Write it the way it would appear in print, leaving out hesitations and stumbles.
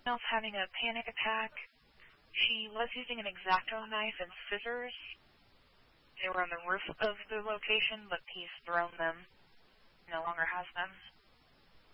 else having a panic attack. She was using an X-Acto knife and scissors. They were on the roof of the location, but he's thrown them. No longer has them.